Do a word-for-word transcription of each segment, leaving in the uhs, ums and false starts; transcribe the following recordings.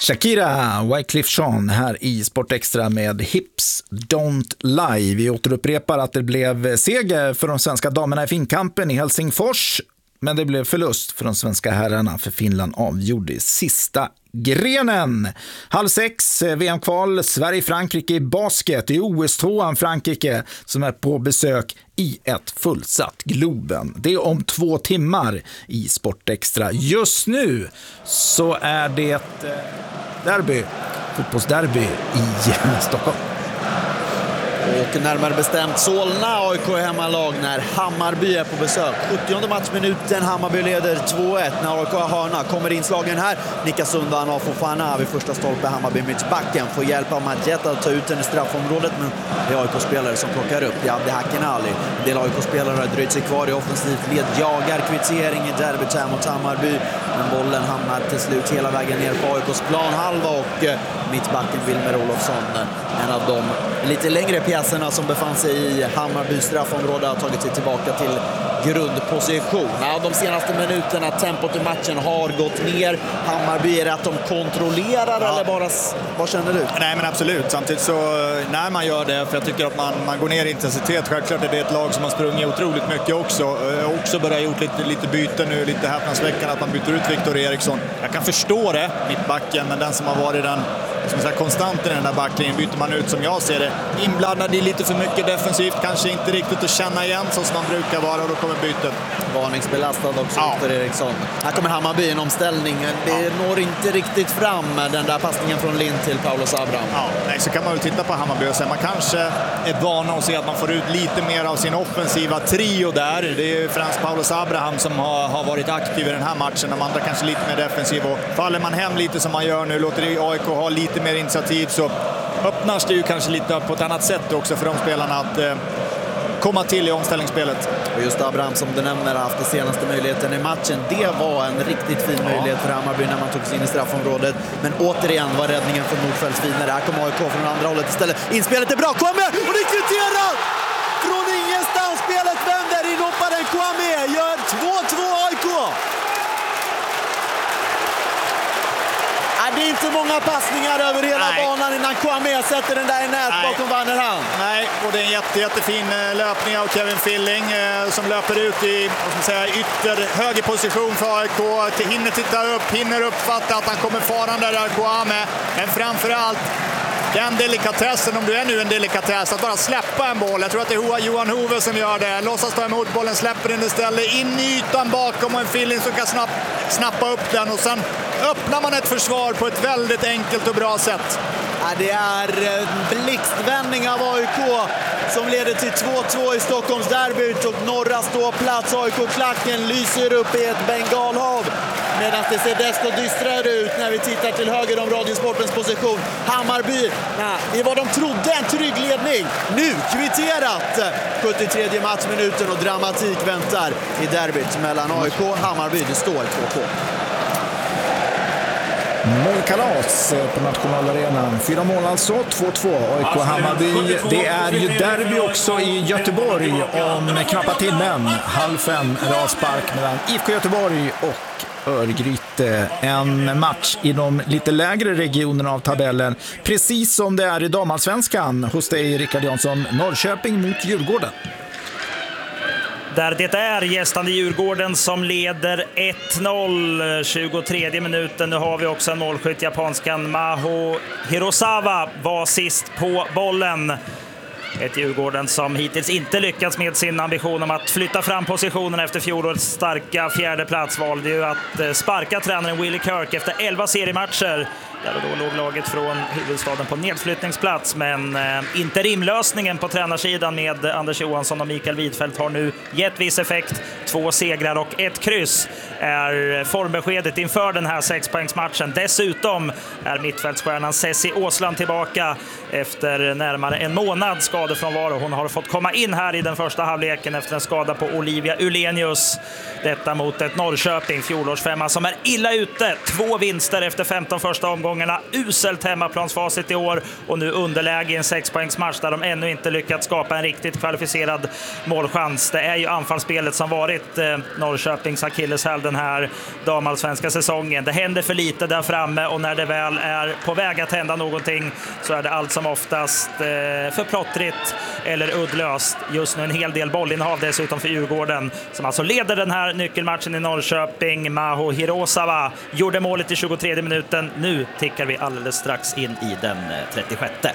Shakira, Wyclef Jean här i Sport Extra med Hips Don't Lie. Vi återupprepar att det blev seger för de svenska damerna i finkampen i Helsingfors, men det blev förlust för de svenska herrarna, för Finland avgjorde sista grenen. Halv sex, V M-kval, Sverige-Frankrike i basket. I O S-tvåan Frankrike som är på besök i ett fullsatt Globen. Det är om två timmar i Sport Extra. Just nu så är det derby, fotbollsderby i Stockholm. Och närmare bestämt Solna, A I K är hemmalag när Hammarby är på besök. sjuttionde matchminuten, Hammarby leder två ett när A I K har hörna. Kommer inslagen här, nickas undan av Fofana vid första stolpe. Hammarby mittbacken får hjälp av Majetta att ta ut den i straffområdet, men det är A I K-spelare som plockar upp. Det är Abdi Hakinali. En del A I K-spelare har dröjt sig kvar i offensivt led, jagar kvittering i derbyt här mot Hammarby. Men bollen hamnar till slut hela vägen ner på A I K:s planhalva och mittbacken Wilmer Olofsson, en av de lite längre pjäserna som befann sig i Hammarby straffområde, har tagit sig tillbaka till grundposition. Ja, de senaste minuterna, tempot i matchen har gått ner. Hammarby, är det att de kontrollerar ja. eller bara, vad känner du? Nej, men absolut. Samtidigt så när man gör det, för jag tycker att man, man går ner i intensitet. Självklart är det ett lag som har sprungit otroligt mycket också. Också börjat gjort lite, lite byte nu, lite häpnadsväckande att man byter ut Viktor Eriksson. Jag kan förstå det, mittbacken, men den som har varit den som säga, konstant i den där backlinjen byter man ut, som jag ser det, inblandad i lite för mycket defensivt, kanske inte riktigt att känna igen så som man brukar vara, och då kommer bytet. Varningsbelastad också ja. Viktor Eriksson. Här kommer Hammarby en omställning. Det ja. når inte riktigt fram den där passningen från Lind till Paulus Abraham. Ja, nej, så kan man ju titta på Hammarby och säga man kanske är vana att se att man får ut lite mer av sin offensiva trio där. Det är ju främst Paulus Abraham som har, har varit aktiv i den här matchen. De andra kanske lite mer defensiv, och faller man hem lite som man gör nu, låter det A I K ha lite mer initiativ, så öppnas det ju kanske lite på ett annat sätt också för de spelarna att eh, komma till i omställningsspelet. Och just Abraham som du nämner har haft den senaste möjligheten i matchen. Det var en riktigt fin ja. möjlighet för Hammarby när man tog sig in i straffområdet. Men återigen var räddningen från Nordfeldt finare. Här kommer A I K från andra hållet istället. Inspelet är bra, kommer! Och det kvitterar! Från ingenstans, spelet vänder, inhopparen Kwame gör två två A I K! Det är inte många passningar över hela Nej. banan innan Kwame sätter den där i nät Nej. bakom Vannerhan. Nej, och det är en jätte, jättefin löpning av Kevin Filling eh, som löper ut i vad ska man säga, ytter högerposition för A I K. Hinner titta upp, hinner uppfatta att han kommer farande där Kwame. Men framförallt den delikatessen, om du är nu en delikatess, att bara släppa en boll. Jag tror att det är Johan Hove som gör det. Låtsas ta emot bollen, släpper den istället in i ytan bakom, och en Filling som kan snapp, snappa upp den, och sen öppnar man ett försvar på ett väldigt enkelt och bra sätt. Ja, det är en blixtvändning av A I K som leder till två två i Stockholms derbyt, och norra ståplats. A I K-klacken lyser upp i ett bengalhav, medan det ser desto dystrare ut när vi tittar till höger om Radiosportens position. Hammarby, nej, det var de trodde, en trygg ledning. Nu kvitterat sjuttiotredje matchminuten, och dramatik väntar i derbyt mellan A I K och Hammarby. Det står två två. Målkalas på Nationalarenan. Fyra mål alltså, två två. A I K Hammarby. Det är ju derby också i Göteborg om knappa timmen. Halv fem avspark mellan I F K Göteborg och Örgryte. En match i de lite lägre regionerna av tabellen. Precis som det är i damallsvenskan. Hos dig, Rickard Jansson. Norrköping mot Djurgården. Där det är gästande Djurgården som leder ett noll, tjugotredje minuten. Nu har vi också en målskytt, japanskan Maho Hirosawa var sist på bollen. Ett Djurgården som hittills inte lyckats med sin ambition om att flytta fram positionen efter fjolårets starka fjärde plats. Valde ju att sparka tränaren Willie Kirk efter elva seriematcher. Där då låg laget från huvudstaden på nedflyttningsplats, men eh, interimlösningen på tränarsidan med Anders Johansson och Mikael Widfeldt har nu gett viss effekt. Två segrar och ett kryss är formbeskedet inför den här sexpoängsmatchen. Dessutom är mittfältsstjärnan Ceci Åsland tillbaka efter närmare en månad skadefrånvaro. Hon har fått komma in här i den första halvleken efter en skada på Olivia Ulenius. Detta mot ett Norrköping, fjolårsfemma, som är illa ute. Två vinster efter femton första omgången. omgångarna. Uselt hemmaplansfacit i år och nu underläge i en sexpoängsmatch där de ännu inte lyckats skapa en riktigt kvalificerad målchans. Det är ju anfallsspelet som varit eh, Norrköpings akilleshäl den här damallsvenska säsongen. Det händer för lite där framme och när det väl är på väg att hända någonting så är det allt som oftast eh, för plottrigt eller uddlöst. Just nu en hel del bollinnehav dessutom för Djurgården som alltså leder den här nyckelmatchen i Norrköping. Maho Hirosawa gjorde målet i tjugotredje minuten. Nu tickar vi alldeles strax in i den trettiosjätte.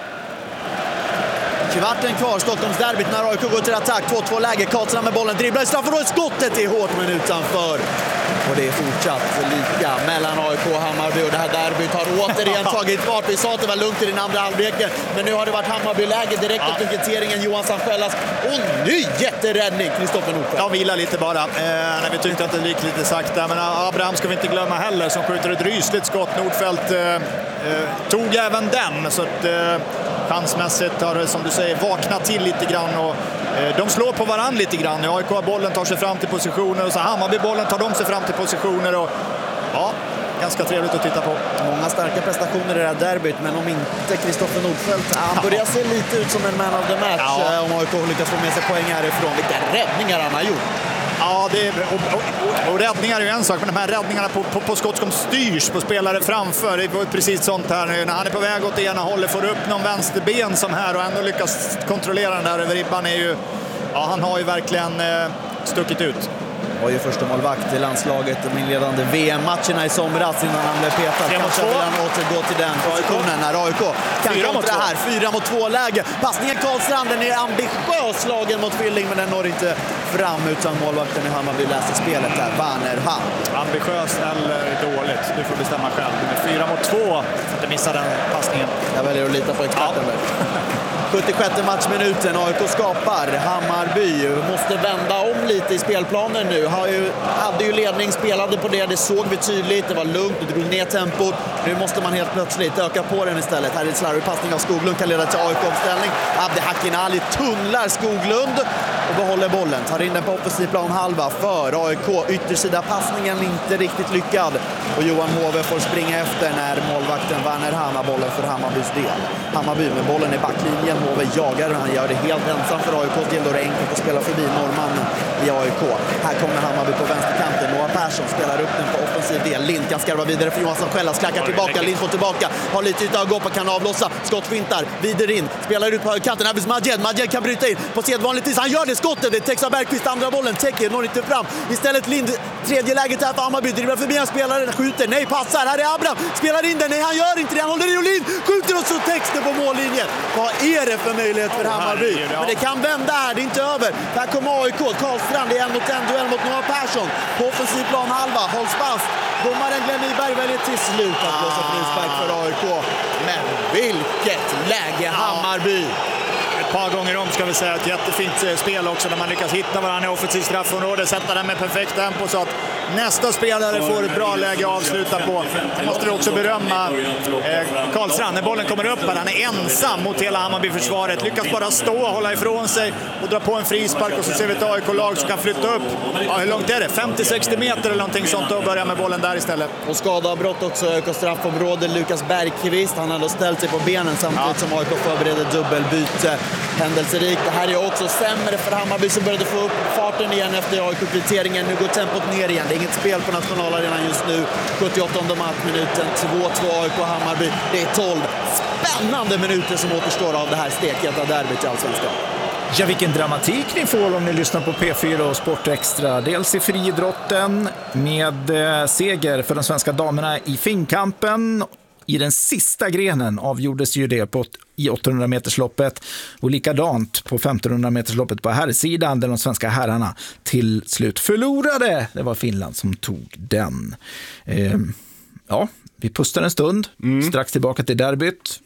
Kvarten kvar, Stockholmsderbyt när A I K går till attack. två två läge, Karlsson med bollen, dribblar i straffområdet, skottet är hårt men utanför. Och det är fortsatt lika mellan A I K och Hammarby och det här derbyt har återigen tagit fart. Vi sa att det var lugnt i den andra halvleken, men nu har det varit Hammarby-läge direkt efter kvitteringen. Johan Sandskällas och ny jätteräddning, Kristoffer Nordfeldt. Ja, vila lite bara, eh, när vi tyckte att det gick lite sakta. Men Abraham ska vi inte glömma heller, som skjuter ett rysligt skott. Nordfeldt eh, eh, tog även den, så att eh, chansmässigt har, som du säger, vaknat till lite grann och eh, de slår på varann lite grann. A I K-bollen tar sig fram till positioner och så Hammarby-bollen tar de sig fram till positioner och ja, ganska trevligt att titta på. Många starka prestationer i det här derbyt, men om inte Kristoffer Nordfeldt, han börjar se lite ut som en man of the match. Ja. Om A I K lyckas få med sig poäng härifrån. Vilka räddningar han har gjort. Ja, det är, och, och, och räddningar är ju en sak, men de här räddningarna på, på, på skott som styrs på spelare framför, det är precis sånt här nu. När han är på väg åt det ena hållet, får upp någon vänsterben som här och ändå lyckas kontrollera den där över ribban är ju, ja, han har ju verkligen eh, stuckit ut. Han var ju första målvakt i landslaget de inledande V M-matcherna i somras innan han blev petad. Kanske vill han återgå till den positionen när A I K kan kontra här. Fyra mot två läge. Passningen Karlstrand, den är ambitiös slagen mot Filling, men den når inte fram utan målvakten i Hammarby läser spelet där. Werner Hall. Ambitiös eller dåligt, du får bestämma själv. Fyra mot två, att du missar den passningen. Jag väljer att lita på experten där. sjuttiosjätte matchminuten, A I K skapar. Hammarby måste vända om lite i spelplanen nu. Har ju, hade ju ledning, spelade på det, det såg vi tydligt. Det var lugnt, det drog ner tempot. Nu måste man helt plötsligt öka på den istället. Här är ett slarvig passning av Skoglund, kan leda till A I K-omställning. Abdi Hakinali tunnlar Skoglund och behåller bollen. Tar in den på offensiv plan halva för A I K. Yttersida passningen inte riktigt lyckad. Och Johan Hove får springa efter när målvakten Werner Hahn har bollen för Hammarbys del. Hammarby med bollen i backlinjen. Hove jagar och han gör det helt ensam för A I K. Till då är det enkelt att spela förbi norrmannen i A I K. Här kommer Hammarby på vänsterkanten. Noah Persson spelar upp den på offensiv del. Lind kan skarva vidare för Johansson själv. Klackar tillbaka. Lind får tillbaka. Har lite yta att gå på. Kan avlossa. Skottfintar. Vidare in. Spelar ut på högerkanten. Här finns Majed. Majed kan bryta in på sedvanligt vis. Han gör det skottet. Det täcks av Bergqvist. Andra bollen. Täcker. Når inte fram. Istället Lind. Tredje läget här för Hammarby. Dribblar förbi en spelare. Skjuter. Nej, passar. Här är Abraham. Spelar in den. Nej, han gör inte det. Han håller i och Lind. Skjuter och så täcks det på mållinjen. Vad är det för möjlighet för Hammarby? Men det kan vända här. Det är inte över. Här kommer A I K. Karlstrand. Det är en mot en duell mot Noah Persson. På offensiv plan halva. Hålls fast. Domaren Glenn Nyberg väljer till slut att blåsa frispark för A I K. Men vilket läge Hammarby! Ett par gånger om ska vi säga ett jättefint spel också när man lyckas hitta varandra i offensivt straffområde, sätta den med perfekt tempo så att nästa spelare får ett bra läge att avsluta på. Jag måste också berömma eh, Karlstrand när bollen kommer upp här. Han är ensam mot hela Hammarby-försvaret. Lyckas bara stå och hålla ifrån sig och dra på en frispark och så ser vi ett A I K-lag som kan flytta upp. Ja, hur långt är det? femtio sextio meter eller någonting sånt och börja med bollen där istället. Och skadeavbrott också A I K straffområde. Lukas Bergqvist, han hade ställt sig på benen samtidigt ja. som A I K förbereder dubbelbyte. Händelserikt. Det här är också sämre för Hammarby som började få upp farten igen efter A I K-kvitteringen. Nu går tempot ner igen. Det är inget spel på nationalarenan just nu. sjuttioåttonde matchminuten. två två A I K Hammarby. Det är tolv spännande minuter som återstår av det här stekheta derbyt i Allsvenskan. Ja, vilken dramatik ni får om ni lyssnar på P fyra och Sport Extra. Dels i friidrotten med eh, seger för de svenska damerna i finkampen. I den sista grenen avgjordes ju det på, i åttahundra metersloppet och likadant på femtonhundra metersloppet på herrsidan där de svenska herrarna till slut förlorade. Det var Finland som tog den. Eh, ja, vi pustar en stund. Mm. Strax tillbaka till derbyt.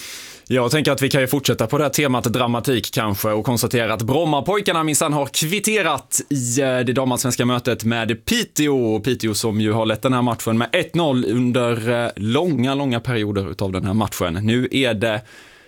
Jag tänker att vi kan ju fortsätta på det här temat dramatik kanske och konstatera att Brommapojkarna minsann har kvitterat i det damallsvenska mötet med Piteå. Piteå som ju har lett den här matchen med ett noll under långa, långa perioder utav den här matchen. Nu är det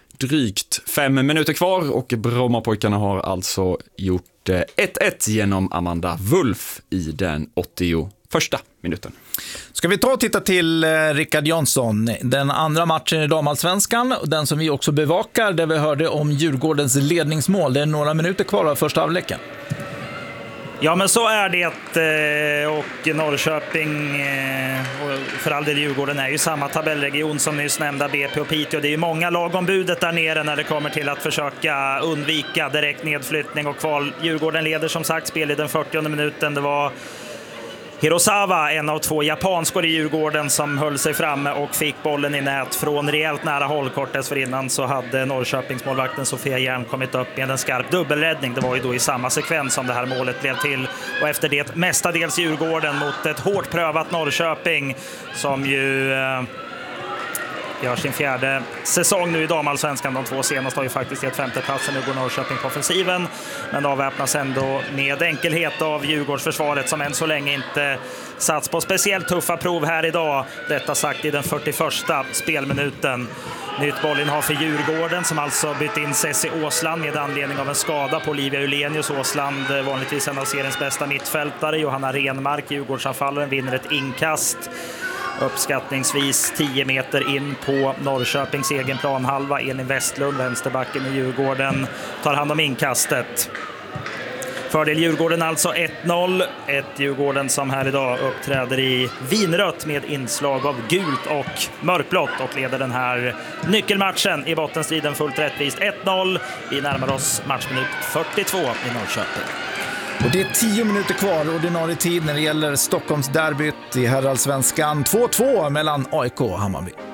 drygt fem minuter kvar och Brommapojkarna har alltså gjort ett ett genom Amanda Wulf i den åttioförsta minuten. Ska vi ta och titta till eh, Rickard Jonsson, den andra matchen i damallsvenskan, den som vi också bevakar, där vi hörde om Djurgårdens ledningsmål. Det är några minuter kvar av första halvleken. Ja, men så är det, och Norrköping och för all del Djurgården är ju samma tabellregion som nyss nämnda B P och Piteå. Det är ju många lag om budet där nere när det kommer till att försöka undvika direkt nedflyttning och kval. Djurgården leder som sagt spel i den fyrtionde minuten. Det var Hirosawa, en av två japanskor i Djurgården, som höll sig framme och fick bollen i nät från rejält nära håll. Kort dessförinnan så hade Norrköpingsmålvakten Sofia Järn kommit upp med en skarp dubbelräddning. Det var ju då i samma sekvens som det här målet blev till. Och efter det mestadels Djurgården mot ett hårt prövat Norrköping som ju eh, gör sin fjärde säsong nu i damallsvenskan. De två senaste har ju faktiskt gett femteplatsen. Nu går Norrköping på offensiven, men avväpnas ändå med enkelhet av Djurgårdsförsvaret som än så länge inte sats på speciellt tuffa prov här idag. Detta sagt i den fyrtioförsta spelminuten. Nytt bollinnehav för Djurgården som alltså bytt in Cessi Åsland med anledning av en skada på Olivia Ulenius. Åsland, vanligtvis en av seriens bästa mittfältare. Johanna Renmark, Djurgårdsanfallaren, vinner ett inkast uppskattningsvis tio meter in på Norrköpings egen planhalva. Elin Westlund, vänsterbacken i Djurgården, tar hand om inkastet. Fördel Djurgården alltså ett noll. Ett Djurgården som här idag uppträder i vinrött med inslag av gult och mörkblått och leder den här nyckelmatchen i bottenstriden fullt rättvist ett noll. Vi närmar oss matchminut fyrtiotvå i Norrköping. Och det är tio minuter kvar ordinarie tid när det gäller Stockholms derbyt i herrallsvenskan. två två mellan A I K och Hammarby.